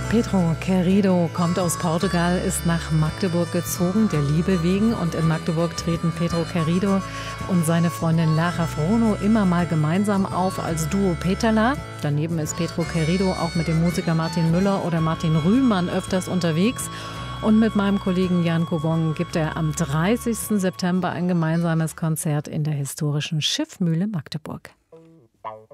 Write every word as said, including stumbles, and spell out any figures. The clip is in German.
Pedro Querido kommt aus Portugal, ist nach Magdeburg gezogen, der Liebe wegen. Und in Magdeburg treten Pedro Querido und seine Freundin Lara Frono immer mal gemeinsam auf als Duo Peterla. Daneben ist Pedro Querido auch mit dem Musiker Martin Müller oder Martin Rühmann öfters unterwegs. Und mit meinem Kollegen Jan Kubong gibt er am dreißigsten September ein gemeinsames Konzert in der historischen Schiffmühle Magdeburg.